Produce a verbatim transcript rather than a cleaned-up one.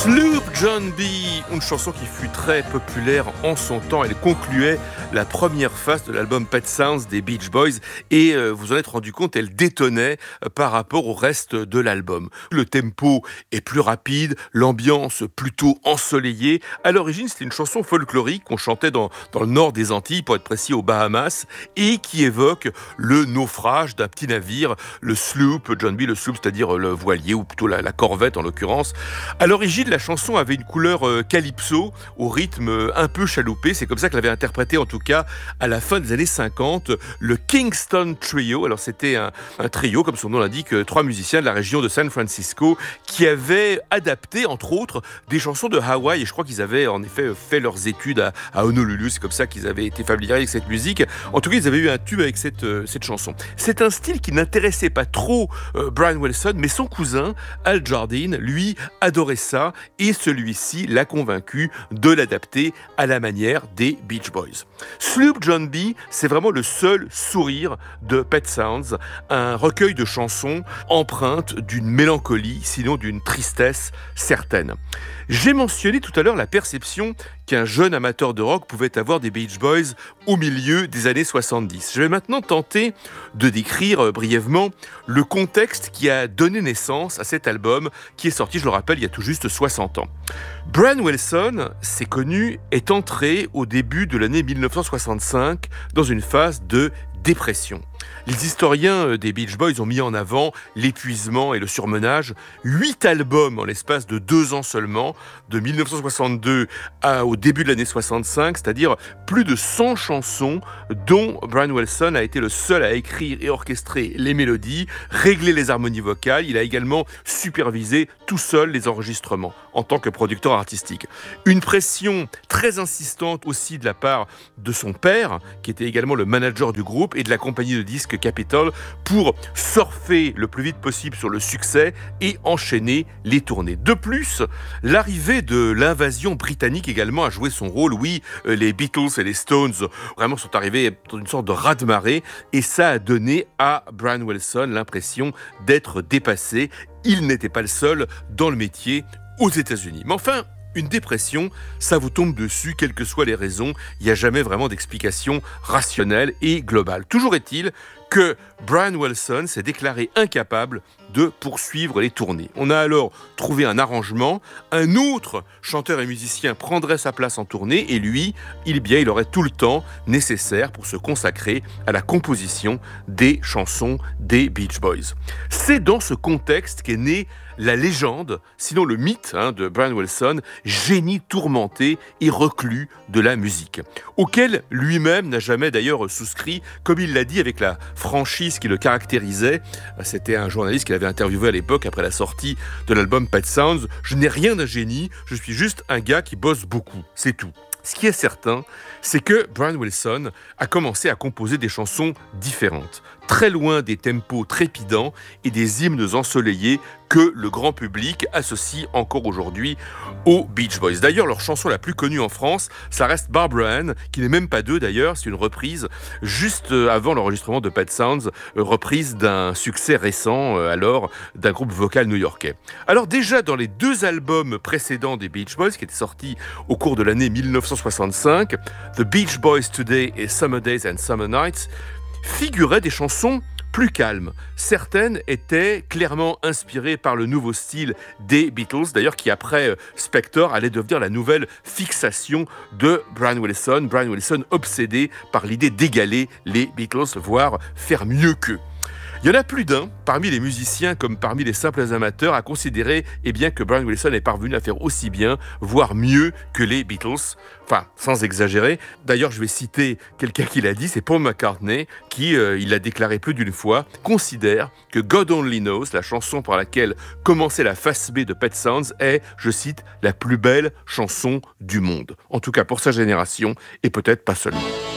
Sloop John B, une chanson qui fut très populaire en son temps. Elle concluait la première phase de l'album Pet Sounds des Beach Boys et euh, vous en êtes rendu compte, elle détonnait euh, par rapport au reste de l'album. Le tempo est plus rapide, l'ambiance plutôt ensoleillée. À l'origine, c'était une chanson folklorique qu'on chantait dans, dans le nord des Antilles, pour être précis aux Bahamas, et qui évoque le naufrage d'un petit navire, le sloop John B, le sloop, c'est-à-dire le voilier, ou plutôt la, la corvette en l'occurrence. À l'origine, la chanson avait une couleur euh, calypso, au rythme euh, un peu chaloupé. C'est comme ça que l'avait interprété, en tout cas, à la fin des années cinquante, le Kingston Trio. Alors, c'était un, un trio, comme son nom l'indique, euh, trois musiciens de la région de San Francisco, qui avaient adapté, entre autres, des chansons de Hawaï. Et je crois qu'ils avaient, en effet, fait leurs études à, à Honolulu. C'est comme ça qu'ils avaient été familiers avec cette musique. En tout cas, ils avaient eu un tube avec cette, euh, cette chanson. C'est un style qui n'intéressait pas trop euh, Brian Wilson, mais son cousin, Al Jardine, lui, adorait ça. Et celui-ci l'a convaincu de l'adapter à la manière des Beach Boys. Sloop John B, c'est vraiment le seul sourire de Pet Sounds, un recueil de chansons empreintes d'une mélancolie, sinon d'une tristesse certaine. J'ai mentionné tout à l'heure la perception qu'un jeune amateur de rock pouvait avoir des Beach Boys au milieu des années soixante-dix. Je vais maintenant tenter de décrire brièvement le contexte qui a donné naissance à cet album qui est sorti, je le rappelle, il y a tout juste soixante ans. Brian Wilson, c'est connu, est entré au début de l'année mille neuf cent soixante-cinq dans une phase de dépression. Les historiens des Beach Boys ont mis en avant l'épuisement et le surmenage. Huit albums en l'espace de deux ans seulement, de mille neuf cent soixante-deux à, au début de l'année soixante-cinq, c'est-à-dire plus de cent chansons dont Brian Wilson a été le seul à écrire et orchestrer les mélodies, régler les harmonies vocales. Il a également supervisé tout seul les enregistrements en tant que producteur artistique. Une pression très insistante aussi de la part de son père, qui était également le manager du groupe, et de la compagnie de disques Capitol, pour surfer le plus vite possible sur le succès et enchaîner les tournées. De plus, l'arrivée de l'invasion britannique également a joué son rôle. Oui, les Beatles et les Stones vraiment sont arrivés dans une sorte de raz-de-marée et ça a donné à Brian Wilson l'impression d'être dépassé. Il n'était pas le seul dans le métier aux États-Unis. Mais enfin, une dépression, ça vous tombe dessus, quelles que soient les raisons. Il n'y a jamais vraiment d'explication rationnelle et globale. Toujours est-il que Brian Wilson s'est déclaré incapable de poursuivre les tournées. On a alors trouvé un arrangement. Un autre chanteur et musicien prendrait sa place en tournée et lui, il, bien, il aurait tout le temps nécessaire pour se consacrer à la composition des chansons des Beach Boys. C'est dans ce contexte qu'est née la légende, sinon le mythe hein, de Brian Wilson, génie tourmenté et reclus de la musique, auquel lui-même n'a jamais d'ailleurs souscrit, comme il l'a dit avec la franchise qui le caractérisait. C'était un journaliste qu'il avait interviewé à l'époque après la sortie de l'album Pet Sounds. « Je n'ai rien d'un génie, je suis juste un gars qui bosse beaucoup, c'est tout ». Ce qui est certain, c'est que Brian Wilson a commencé à composer des chansons différentes, très loin des tempos trépidants et des hymnes ensoleillés que le grand public associe encore aujourd'hui aux Beach Boys. D'ailleurs, leur chanson la plus connue en France, ça reste Barbara Ann, qui n'est même pas d'eux d'ailleurs, c'est une reprise juste avant l'enregistrement de Pet Sounds, reprise d'un succès récent alors d'un groupe vocal new-yorkais. Alors déjà dans les deux albums précédents des Beach Boys qui étaient sortis au cours de l'année mille neuf cent soixante-cinq, The Beach Boys Today et Summer Days and Summer Nights, figuraient des chansons plus calmes. Certaines étaient clairement inspirées par le nouveau style des Beatles, d'ailleurs qui après Spector allait devenir la nouvelle fixation de Brian Wilson. Brian Wilson obsédé par l'idée d'égaler les Beatles, voire faire mieux qu'eux. Il y en a plus d'un, parmi les musiciens comme parmi les simples amateurs, à considérer eh bien, que Brian Wilson est parvenu à faire aussi bien, voire mieux que les Beatles. Enfin, sans exagérer. D'ailleurs, je vais citer quelqu'un qui l'a dit, c'est Paul McCartney, qui, euh, il l'a déclaré plus d'une fois, considère que God Only Knows, la chanson par laquelle commençait la face B de Pet Sounds, est, je cite, la plus belle chanson du monde. En tout cas pour sa génération, et peut-être pas seulement.